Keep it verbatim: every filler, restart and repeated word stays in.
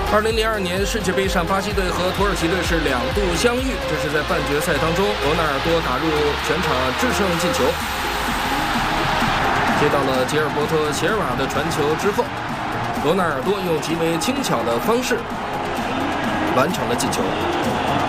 二零零二年世界杯上，巴西队和土耳其队是两度相遇，这是在半决赛当中，罗纳尔多打入全场制胜进球，接到了吉尔伯托·席尔瓦的传球之后，罗纳尔多用极为轻巧的方式完成了进球。